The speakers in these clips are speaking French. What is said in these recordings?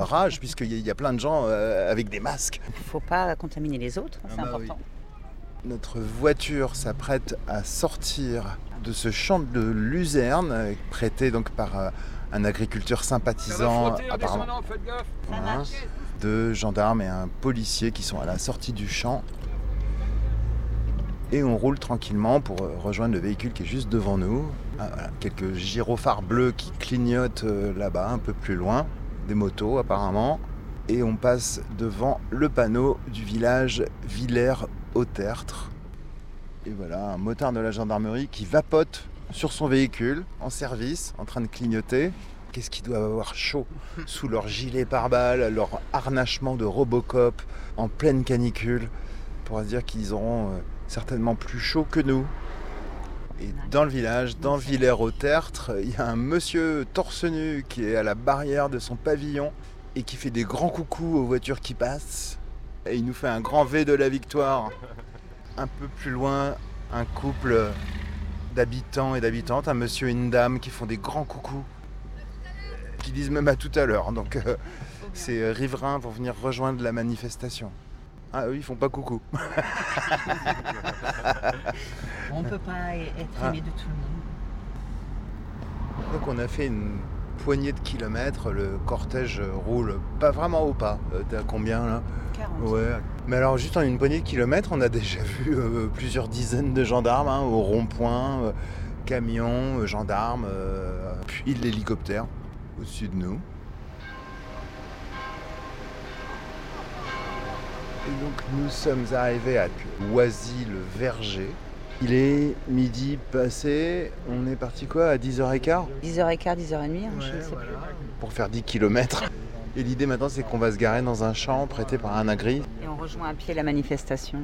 rage puisqu'il y a plein de gens avec des masques. Il ne faut pas contaminer les autres, c'est important. Oui. Notre voiture s'apprête à sortir de ce champ de luzerne prêté donc par un agriculteur sympathisant apparemment. Voilà. 2 gendarmes et un policier qui sont à la sortie du champ. Et on roule tranquillement pour rejoindre le véhicule qui est juste devant nous. Ah, voilà. Quelques gyrophares bleus qui clignotent là-bas, un peu plus loin. Des motos apparemment. Et on passe devant le panneau du village Villers-au-Tertre. Et voilà, un motard de la gendarmerie qui vapote sur son véhicule, en service, en train de clignoter. Qu'est-ce qu'ils doivent avoir chaud sous leur gilet pare-balles, leur harnachement de Robocop en pleine canicule. Pour se dire qu'ils auront certainement plus chaud que nous. Et dans le village, dans Villers-au-Tertre, il y a un monsieur torse nu qui est à la barrière de son pavillon et qui fait des grands coucous aux voitures qui passent. Et il nous fait un grand V de la victoire. Un peu plus loin, un couple d'habitants et d'habitantes, un monsieur et une dame qui font des grands coucous, qui disent même à tout à l'heure. Donc ces riverains vont venir rejoindre la manifestation. Ah eux, ils font pas coucou. On ne peut pas être aimé de tout le monde. Donc on a fait une poignée de kilomètres, le cortège roule pas vraiment au pas. T'es à combien là ? 40. Ouais. Mais alors juste en une poignée de kilomètres, on a déjà vu plusieurs dizaines de gendarmes au rond-point, camions, gendarmes, puis l'hélicoptère au-dessus de nous. Et donc nous sommes arrivés à Oisy-le-Verger. Il est midi passé, on est parti quoi à 10h15 10h15, 10h30, je ne sais plus. Pour faire 10 km. Et l'idée maintenant c'est qu'on va se garer dans un champ prêté par un agri. Et on rejoint à pied la manifestation.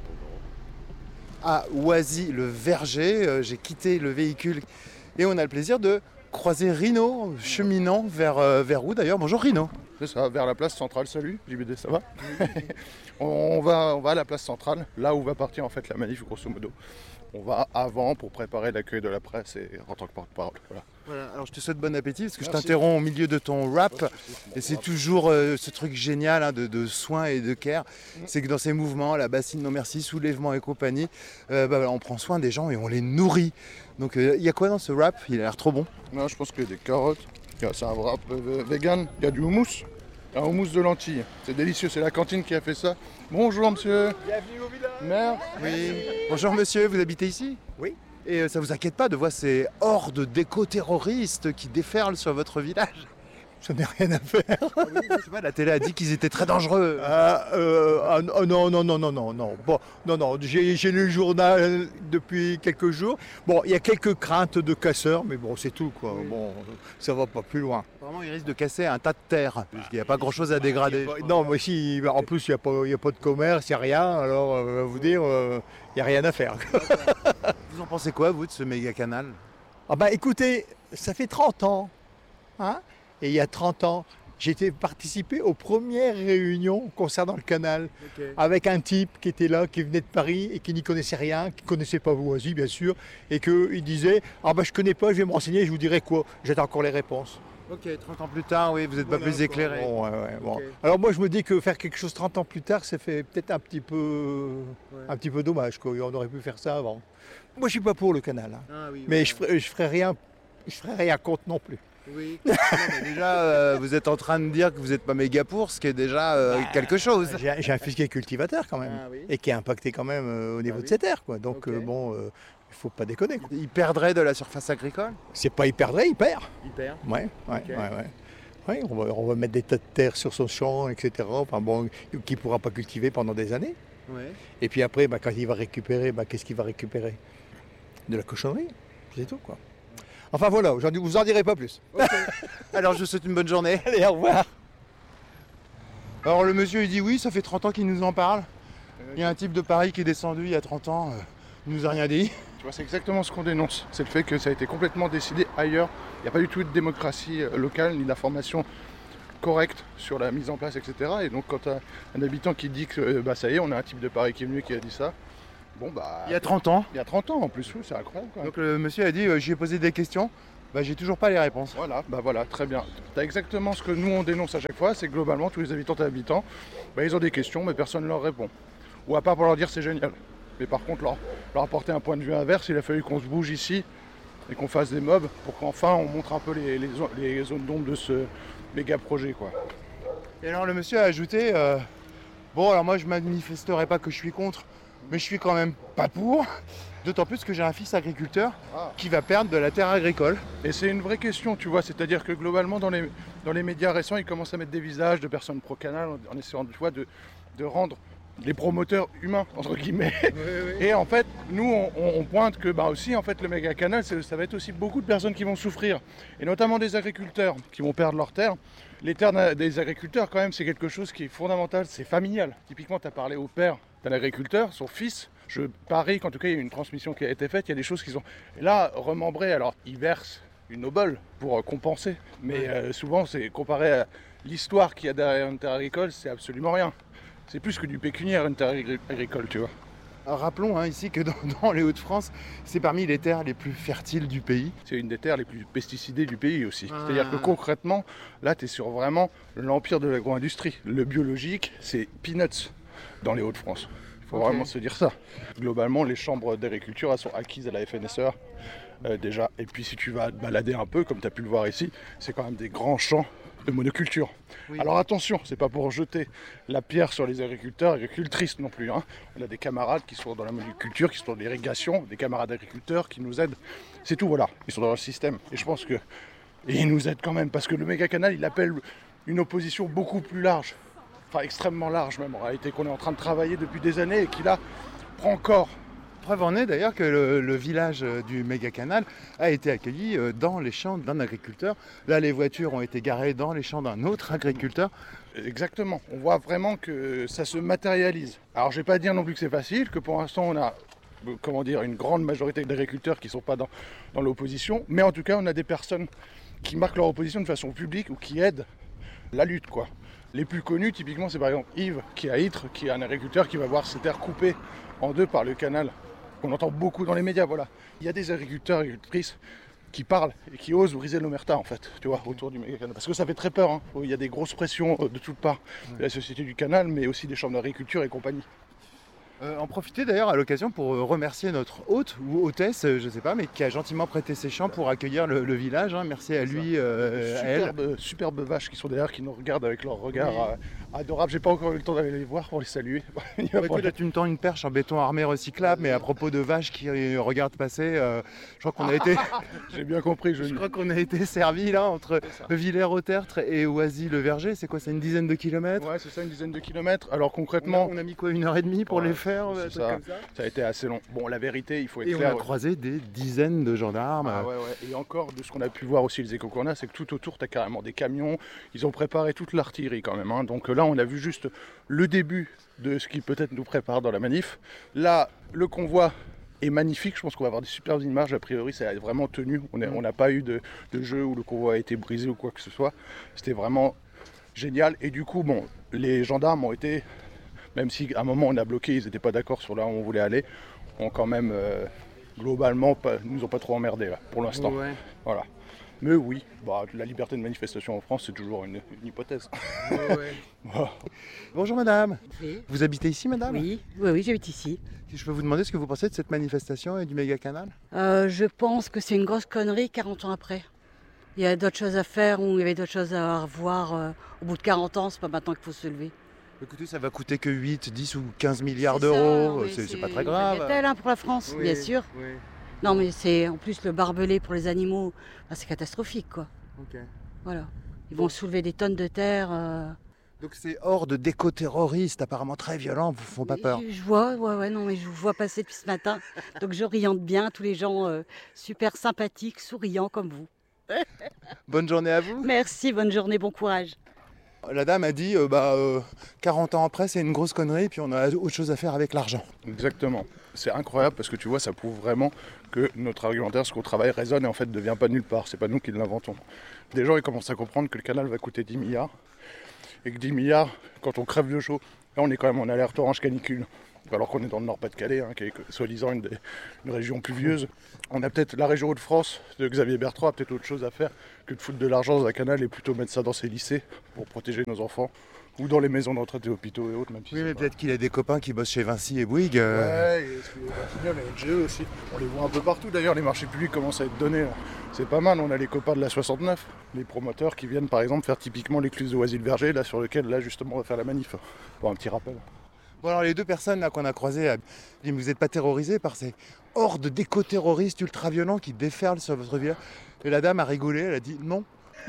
À Oisy-le-Verger, j'ai quitté le véhicule et on a le plaisir de croiser Rino, cheminant vers où d'ailleurs ? Bonjour Rino. C'est ça, vers la place centrale, salut, JBD, ça va ? on va à la place centrale, là où va partir en fait la manif, grosso modo. On va avant pour préparer l'accueil de la presse et en tant que porte-parole. Voilà, alors je te souhaite bon appétit parce que je t'interromps au milieu de ton rap et c'est toujours ce truc génial de soins et de care. C'est que dans ces mouvements, la bassine non merci, soulèvement et compagnie, on prend soin des gens et on les nourrit. Donc il y a quoi dans ce rap ? Il a l'air trop bon. Non, je pense qu'il y a des carottes, c'est un rap vegan, il y a du houmous. Un houmous de lentilles, c'est délicieux, c'est la cantine qui a fait ça. Bonjour monsieur. Bienvenue au village. Merci. Oui. Bonjour monsieur, vous habitez ici ? Oui. Et ça vous inquiète pas de voir ces hordes d'éco-terroristes qui déferlent sur votre village ? Je n'ai rien à faire. Ah oui, je sais pas, la télé a dit qu'ils étaient très dangereux. Non. Bon, non. J'ai lu le journal depuis quelques jours. Bon, il y a quelques craintes de casseurs, mais bon, c'est tout, quoi. Oui. Bon, ça va pas plus loin. Vraiment, ils risquent de casser un tas de terre. Il n'y a pas grand-chose à dégrader. Non, mais si, en plus, il n'y a pas de commerce, il n'y a rien. Alors, vous dire, il n'y a rien à faire. Vous en pensez quoi, vous, de ce méga canal ? Ah bah écoutez, ça fait 30 ans, hein ? Et il y a 30 ans, j'ai participé aux premières réunions concernant le canal, avec un type qui était là, qui venait de Paris et qui n'y connaissait rien, qui ne connaissait pas Oisy bien sûr, et qu'il disait « Ah bah je ne connais pas, je vais me renseigner, je vous dirai quoi ?» J'attends encore les réponses. Ok, 30 ans plus tard, oui, vous n'êtes pas plus éclairé. Bon. Okay. Alors moi je me dis que faire quelque chose 30 ans plus tard, ça fait peut-être un petit peu dommage, quoi. On aurait pu faire ça avant. Moi je ne suis pas pour le canal, hein. Mais je ferai rien contre non plus. Oui. Non, mais déjà, vous êtes en train de dire que vous n'êtes pas méga pour, ce qui est déjà quelque chose. J'ai un fils qui est cultivateur quand même, et qui est impacté quand même au niveau de ses terres, quoi. Donc il ne faut pas déconner, quoi. Il perdrait de la surface agricole ? C'est pas il perdrait, il perd. Il perd ? Ouais. On va mettre des tas de terre sur son champ, etc. Enfin bon, qu'il ne pourra pas cultiver pendant des années. Ouais. Et puis après, quand il va récupérer, qu'est-ce qu'il va récupérer ? De la cochonnerie, c'est tout, quoi. Enfin voilà, je vous en dirai pas plus. Okay. Alors je vous souhaite une bonne journée. Allez, au revoir. Alors le monsieur il dit oui, ça fait 30 ans qu'il nous en parle. Il y a un type de Paris qui est descendu il y a 30 ans, il nous a rien dit. Tu vois, c'est exactement ce qu'on dénonce, c'est le fait que ça a été complètement décidé ailleurs. Il n'y a pas du tout de démocratie locale, ni d'information correcte sur la mise en place, etc. Et donc quand tu as un habitant qui dit que ça y est, on a un type de Paris qui est venu qui a dit ça, il y a 30 ans. Il y a 30 ans en plus, c'est incroyable. Quoi. Donc le monsieur a dit, j'y ai posé des questions. Bah, j'ai toujours pas les réponses. Voilà, très bien. T'as exactement ce que nous on dénonce à chaque fois, c'est que globalement tous les habitantes et habitants, ils ont des questions mais personne ne leur répond. Ou à part pour leur dire c'est génial. Mais par contre leur apporter un point de vue inverse, il a fallu qu'on se bouge ici et qu'on fasse des mobs pour qu'enfin on montre un peu les zones d'ombre de ce méga projet quoi. Et alors le monsieur a ajouté, bon alors moi je manifesterai pas que je suis contre, mais je suis quand même pas pour, d'autant plus que j'ai un fils agriculteur qui va perdre de la terre agricole. Et c'est une vraie question, tu vois, c'est-à-dire que globalement dans les médias récents, ils commencent à mettre des visages de personnes pro-canal en essayant tu vois, de rendre les promoteurs humains, entre guillemets. Oui. Et en fait, nous, on pointe que aussi, en fait, le méga canal, ça va être aussi beaucoup de personnes qui vont souffrir, et notamment des agriculteurs qui vont perdre leurs terres. Les terres des agriculteurs, quand même, c'est quelque chose qui est fondamental, c'est familial. Typiquement, tu as parlé au père d'un agriculteur, son fils. Je parie qu'en tout cas, il y a une transmission qui a été faite, il y a des choses qui sont... Et là, remembré, alors, il verse une obole pour compenser, mais souvent, c'est comparé à l'histoire qu'il y a derrière une terre agricole, c'est absolument rien. C'est plus que du pécuniaire, une terre agricole, tu vois. Alors, rappelons ici que dans les Hauts-de-France, c'est parmi les terres les plus fertiles du pays. C'est une des terres les plus pesticidées du pays aussi. C'est-à-dire que concrètement, là, tu es sur vraiment l'empire de l'agro-industrie. Le biologique, c'est peanuts dans les Hauts-de-France. Il faut vraiment se dire ça. Globalement, les chambres d'agriculture, elles sont acquises à la FNSEA déjà. Et puis si tu vas te balader un peu, comme tu as pu le voir ici, c'est quand même des grands champs de monoculture. Oui. Alors attention, c'est pas pour jeter la pierre sur les agriculteurs, agricultrices non plus. Hein. On a des camarades qui sont dans la monoculture, qui sont dans l'irrigation, des camarades agriculteurs qui nous aident. C'est tout, voilà. Ils sont dans le système. Et je pense que ils nous aident quand même, parce que le méga canal, il appelle une opposition beaucoup plus large, enfin extrêmement large même en réalité, qu'on est en train de travailler depuis des années et qui là prend corps. Preuve en est d'ailleurs que le village du méga canal a été accueilli dans les champs d'un agriculteur. Là, les voitures ont été garées dans les champs d'un autre agriculteur. Exactement, on voit vraiment que ça se matérialise. Alors je ne vais pas dire non plus que c'est facile, que pour l'instant on a une grande majorité d'agriculteurs qui ne sont pas dans l'opposition, mais en tout cas on a des personnes qui marquent leur opposition de façon publique ou qui aident la lutte quoi. Les plus connus typiquement c'est par exemple Yves qui est à Ytre, qui est un agriculteur qui va voir ses terres coupées en deux par le canal. On entend beaucoup dans les médias, voilà. Il y a des agriculteurs et agricultrices qui parlent et qui osent briser l'omerta, en fait, tu vois, autour du méga canal. Parce que ça fait très peur, hein. Il y a des grosses pressions de toutes parts de la Société du Canal, mais aussi des chambres d'agriculture et compagnie. En profiter d'ailleurs à l'occasion pour remercier notre hôte ou hôtesse, je ne sais pas, mais qui a gentiment prêté ses champs pour accueillir le village. Hein. Merci à lui, à elle. Superbes vaches qui sont derrière, qui nous regardent avec leur regard adorable. J'ai pas encore eu le temps d'aller les voir pour les saluer. Écoute, tu me tends une perche en béton armé recyclable, mais à propos de vaches qui regardent passer, je crois qu'on a été... J'ai bien compris. Je crois qu'on a été servi là entre Villers-au-Tertre et Oisy-le-Verger. C'est quoi, c'est une dizaine de kilomètres? Ouais, c'est ça, une dizaine de kilomètres. Alors concrètement... On a mis quoi, 1h30 pour les faire? Ça a été assez long. Bon, la vérité, il faut être clair. On a croisé des dizaines de gendarmes. Et encore, de ce qu'on a pu voir aussi, les échos qu'on a, c'est que tout autour, tu as carrément des camions. Ils ont préparé toute l'artillerie quand même. Hein. Donc là, on a vu juste le début de ce qui peut-être nous prépare dans la manif. Là, le convoi est magnifique. Je pense qu'on va avoir des superbes images. A priori, ça a vraiment tenu. On n'a pas eu de jeu où le convoi a été brisé ou quoi que ce soit. C'était vraiment génial. Et du coup, bon, les gendarmes ont été... Même si à un moment on a bloqué, ils n'étaient pas d'accord sur là où on voulait aller, ont quand même globalement nous ont pas trop emmerdés là, pour l'instant. Ouais. Voilà. Mais oui, la liberté de manifestation en France c'est toujours une hypothèse. Voilà. Bonjour madame. Oui. Vous habitez ici madame? Oui, j'habite ici. Je peux vous demander ce que vous pensez de cette manifestation et du méga canal? Je pense que c'est une grosse connerie 40 ans après. Il y a d'autres choses à faire ou il y avait d'autres choses à revoir. Au bout de 40 ans, c'est pas maintenant qu'il faut se lever. Écoutez, ça va coûter que 8, 10 ou 15 milliards d'euros, c'est pas très grave. C'est pour la France, bien sûr. Oui. Non, mais c'est en plus le barbelé pour les animaux, c'est catastrophique, quoi. Ok. Voilà. Ils vont soulever des tonnes de terre. Donc ces hordes d'éco-terroristes apparemment très violents vous font pas peur? Je vois, je vous vois passer depuis ce matin. Donc je riante bien, tous les gens super sympathiques, souriants comme vous. Bonne journée à vous. Merci, bonne journée, bon courage. La dame a dit 40 ans après c'est une grosse connerie puis on a autre chose à faire avec l'argent. Exactement. C'est incroyable parce que tu vois ça prouve vraiment que notre argumentaire, ce qu'on travaille résonne et en fait ne vient pas de nulle part. C'est pas nous qui l'inventons. Des gens ils commencent à comprendre que le canal va coûter 10 milliards et que 10 milliards quand on crève de chaud, là on est quand même en alerte orange canicule. alors qu'on est dans le Nord-Pas-de-Calais, qui est soi-disant une région pluvieuse. On a peut-être la région Hauts-de-France de Xavier Bertrand a peut-être autre chose à faire que de foutre de l'argent dans un canal et plutôt mettre ça dans ses lycées pour protéger nos enfants. Ou dans les maisons de retraite et hôpitaux et autres. Même si oui, mais peut-être qu'il a des copains qui bossent chez Vinci et Bouygues. Ouais, et les NGE aussi. On les voit un peu partout d'ailleurs, les marchés publics commencent à être donnés. Là. C'est pas mal, on a les copains de la 69, les promoteurs qui viennent par exemple faire typiquement l'écluse de Oisy-le-Verger, là sur lequel là justement on va faire la manif. Pour un petit rappel. Bon alors les deux personnes là qu'on a croisées, vous n'êtes pas terrorisés par ces hordes d'éco-terroristes ultra-violents qui déferlent sur votre village? Et la dame a rigolé, elle a dit non.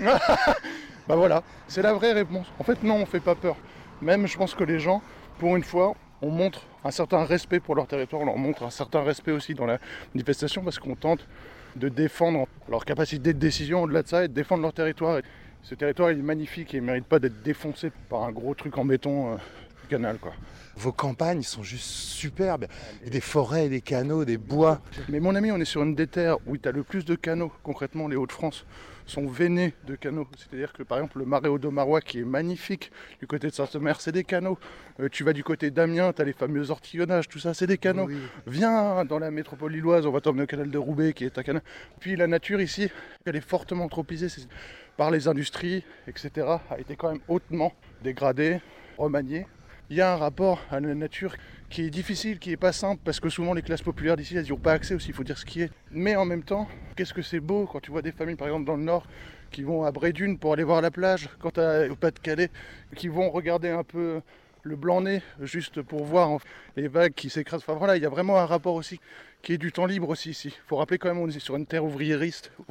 Bah voilà, c'est la vraie réponse. En fait non, on fait pas peur. Même je pense que les gens, pour une fois, on montre un certain respect pour leur territoire, on leur montre un certain respect aussi dans la manifestation parce qu'on tente de défendre leur capacité de décision au-delà de ça et de défendre leur territoire. Et ce territoire il est magnifique et il ne mérite pas d'être défoncé par un gros truc en béton du canal quoi. Vos campagnes sont juste superbes. Il y a des forêts, des canaux, des bois. Mais mon ami, on est sur une des terres où tu as le plus de canaux. Concrètement, les Hauts-de-France sont veinés de canaux. C'est-à-dire que par exemple, le marais Audomarois qui est magnifique du côté de Sainte-Mère, c'est des canaux. Tu vas du côté d'Amiens, tu as les fameux ortillonnages, tout ça, c'est des canaux. Oui. Viens dans la métropole lilloise, on va t'emmener au canal de Roubaix qui est un canal. Puis la nature ici, elle est fortement anthropisée par les industries, etc. A été quand même hautement dégradée, remaniée. Il y a un rapport à la nature qui est difficile, qui n'est pas simple, parce que souvent les classes populaires d'ici, elles n'y ont pas accès aussi, il faut dire ce qui est. Mais en même temps, qu'est-ce que c'est beau quand tu vois des familles, par exemple dans le Nord, qui vont à Brédune pour aller voir la plage, quand au Pas-de-Calais, qui vont regarder un peu le Blanc-Nez, juste pour voir les vagues qui s'écrasent. Enfin voilà, il y a vraiment un rapport aussi, qui est du temps libre aussi ici. Il faut rappeler quand même, on est sur une terre ouvrière,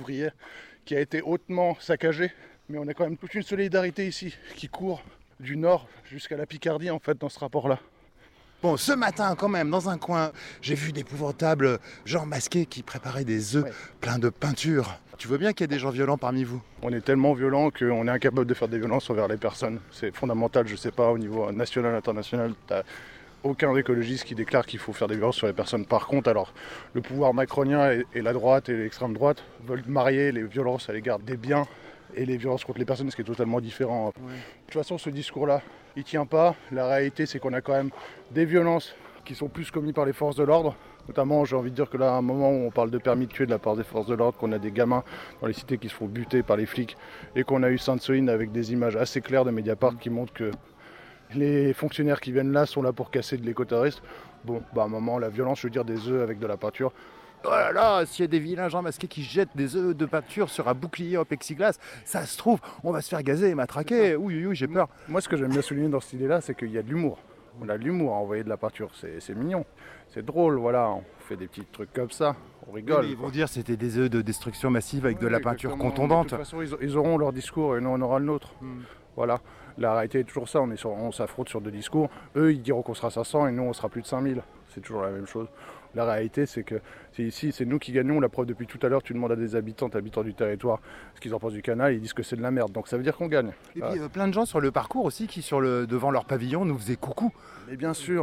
qui a été hautement saccagée, mais on a quand même toute une solidarité ici, qui court du nord jusqu'à la Picardie en fait dans ce rapport-là. Bon, ce matin quand même, dans un coin, j'ai vu d'épouvantables gens masqués qui préparaient des œufs pleins de peinture. Tu vois bien qu'il y a des gens violents parmi vous? On est tellement violents qu'on est incapable de faire des violences envers les personnes. C'est fondamental, je sais pas, au niveau national, international, t'as aucun écologiste qui déclare qu'il faut faire des violences sur les personnes. Par contre, alors, le pouvoir macronien et la droite et l'extrême droite veulent marier les violences à l'égard des biens et les violences contre les personnes, ce qui est totalement différent. Ouais. De toute façon, ce discours-là, il tient pas. La réalité, c'est qu'on a quand même des violences qui sont plus commises par les forces de l'ordre. Notamment, j'ai envie de dire que là, à un moment où on parle de permis de tuer de la part des forces de l'ordre, qu'on a des gamins dans les cités qui se font buter par les flics, et qu'on a eu Sainte-Soline avec des images assez claires de Mediapart qui montrent que les fonctionnaires qui viennent là sont là pour casser de l'éco-terroriste. Bon, bah à un moment, la violence, je veux dire des œufs avec de la peinture. Oh là là, s'il y a des vilains gens masqués qui jettent des œufs de peinture sur un bouclier en plexiglas, ça se trouve, on va se faire gazer et matraquer. Oui, j'ai peur. Moi, ce que j'aime bien souligner dans cette idée-là, c'est qu'il y a de l'humour. On a de l'humour à envoyer de la peinture, c'est mignon, c'est drôle, voilà, on fait des petits trucs comme ça, on rigole. Oui, ils vont dire que c'était des œufs de destruction massive avec de la peinture contondante. De toute façon, ils auront leur discours et nous, on aura le nôtre. Voilà, la réalité est toujours ça, on s'affronte sur deux discours. Eux, ils diront qu'on sera 500 et nous, on sera plus de 5000. C'est toujours la même chose. La réalité, c'est que ici, c'est nous qui gagnons. La preuve, depuis tout à l'heure, tu demandes à des habitants du territoire ce qu'ils en pensent du canal, ils disent que c'est de la merde. Donc ça veut dire qu'on gagne. Et puis plein de gens sur le parcours aussi qui, devant leur pavillon, nous faisaient coucou. Et bien sûr.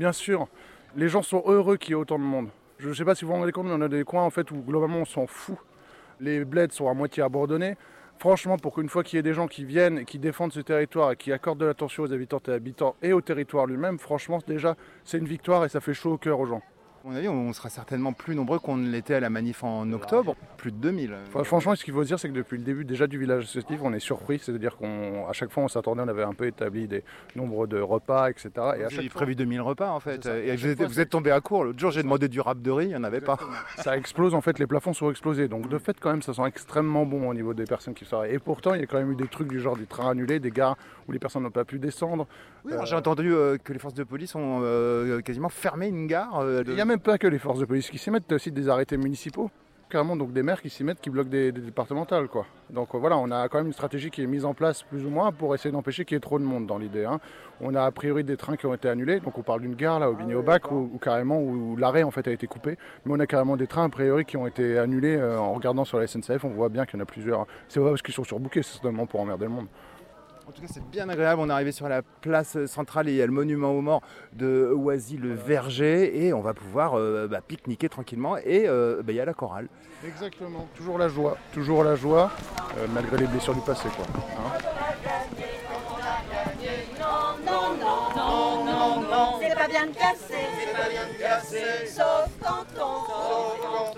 Les gens sont heureux qu'il y ait autant de monde. Je ne sais pas si vous vous rendez compte, mais on a des coins en fait où globalement on s'en fout. Les bleds sont à moitié abandonnés. Franchement, pour qu'une fois qu'il y ait des gens qui viennent et qui défendent ce territoire et qui accordent de l'attention aux habitantes et habitants et au territoire lui-même, franchement, déjà, c'est une victoire et ça fait chaud au cœur aux gens. À mon avis, on sera certainement plus nombreux qu'on ne l'était à la manif en octobre, plus de 2000. Franchement, ce qu'il faut se dire, c'est que depuis le début déjà du village associatif, on est surpris. C'est-à-dire qu'à chaque fois, on s'attendait, on avait un peu établi des nombres de repas, etc. Et Vous avez prévu 2000 repas, en fait. Et vous êtes tombé à court. L'autre jour, j'ai demandé du râpe de riz, il n'y en avait pas. Ça explose, en fait, les plafonds sont explosés. Donc, de fait, quand même, ça sent extrêmement bon au niveau des personnes qui travaillent. Et pourtant, il y a quand même eu des trucs du genre des trains annulés, des gares où les personnes n'ont pas pu descendre. Oui, j'ai entendu que les forces de police ont quasiment fermé une gare. Il n'y a même pas que les forces de police qui s'y mettent, aussi des arrêtés municipaux, carrément, donc des maires qui s'y mettent, qui bloquent des départementales, quoi. Donc voilà, on a quand même une stratégie qui est mise en place plus ou moins pour essayer d'empêcher qu'il y ait trop de monde dans l'idée. On a a priori des trains qui ont été annulés, donc on parle d'une gare là au Bigné-au-Bac où carrément où l'arrêt en fait a été coupé, mais on a carrément des trains a priori qui ont été annulés. En regardant sur la SNCF, on voit bien qu'il y en a plusieurs. C'est vrai parce qu'ils sont surbookés, c'est certainement pour emmerder le monde. En tout cas, c'est bien agréable. On est arrivé sur la place centrale et il y a le monument aux morts de Oisy-le-Verger et on va pouvoir pique-niquer tranquillement et il y a la chorale. Exactement, toujours la joie, malgré les blessures du passé, quoi. non, non, c'est pas bien de casser, sauf quand on